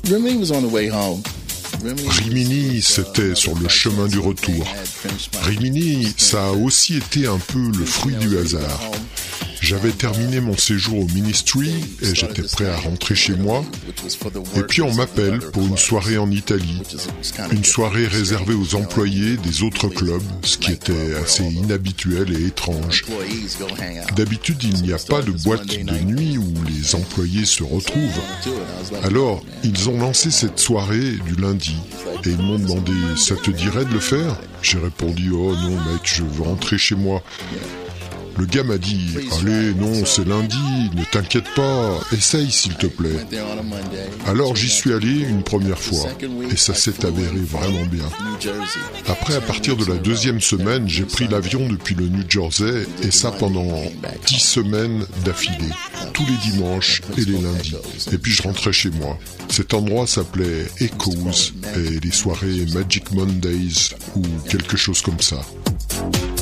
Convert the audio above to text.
Rimini, c'était sur le chemin du retour. Rimini, ça a aussi été un peu le fruit du hasard. J'avais terminé mon séjour au Ministry et j'étais prêt à rentrer chez moi. Et puis on m'appelle pour une soirée en Italie. Une soirée réservée aux employés des autres clubs, ce qui était assez inhabituel et étrange. D'habitude, il n'y a pas de boîte de nuit où les employés se retrouvent. Alors, ils ont lancé cette soirée du lundi. Et ils m'ont demandé « Ça te dirait de le faire ?» J'ai répondu « Oh non mec, je veux rentrer chez moi. » Le gars m'a dit « Allez, non, c'est lundi, ne t'inquiète pas, essaye s'il te plaît. » Alors j'y suis allé une première fois, et ça s'est avéré vraiment bien. Après, à partir de la deuxième semaine, j'ai pris l'avion depuis le New Jersey, et ça pendant 10 semaines d'affilée, tous les dimanches et les lundis. Et puis je rentrais chez moi. Cet endroit s'appelait Echoes, et les soirées Magic Mondays, ou quelque chose comme ça.